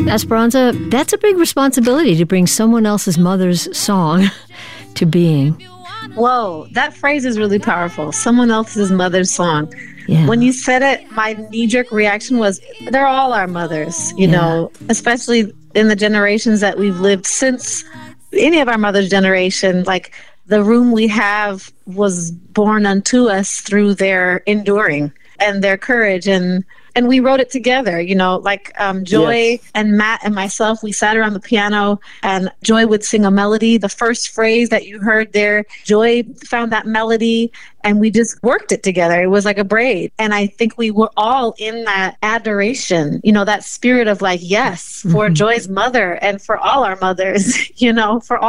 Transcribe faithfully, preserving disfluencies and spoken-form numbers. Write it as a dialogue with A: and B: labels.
A: Esperanza, that's a big responsibility to bring someone else's mother's song to being.
B: Whoa, that phrase is really powerful. Someone else's mother's song.
A: Yeah.
B: When you said it, my knee-jerk reaction was, they're all our mothers, you
A: Yeah.
B: know, especially in the generations that we've lived since any of our mother's generation. Like, the room we have was born unto us through their enduring and their courage, and and we wrote it together, you know, like um, Joy
C: Yes.
B: and Matt and myself, we sat around the piano and Joy would sing a melody. The first phrase that you heard there, Joy found that melody and we just worked it together. It was like a braid. And I think we were all in that adoration, you know, that spirit of like, yes, for
A: Mhm.
B: Joy's mother and for all our mothers, you know, for all